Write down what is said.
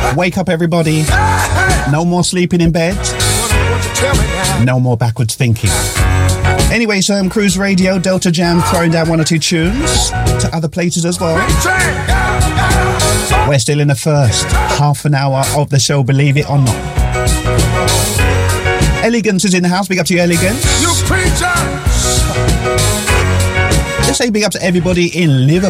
Wake up, everybody. No more sleeping in bed. No more backwards thinking. Anyway, so Cruise Radio, Delta Jam, throwing down one or two tunes to other places as well. We're still in the first half an hour of the show, believe it or not. Elegance is in the house. Big up to you, Elegance. Let's say big up to everybody in Liverpool.